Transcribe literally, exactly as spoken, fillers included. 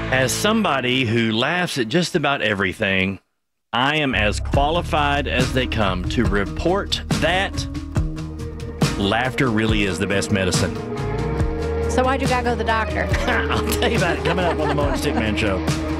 As somebody who laughs at just about everything, I am as qualified as they come to report that laughter really is the best medicine. So why'd you gotta go to the doctor? I'll tell you about it coming up on the Mo and Stickman Show.